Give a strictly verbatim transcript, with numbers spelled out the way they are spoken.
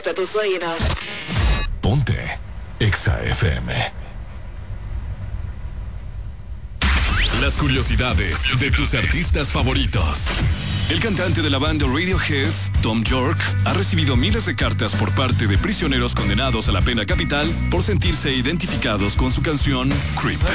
hasta tus oídos. Ponte Exa F M. Las curiosidades de tus artistas favoritos. El cantante de la banda Radiohead, Tom York, ha recibido miles de cartas por parte de prisioneros condenados a la pena capital por sentirse identificados con su canción Creep.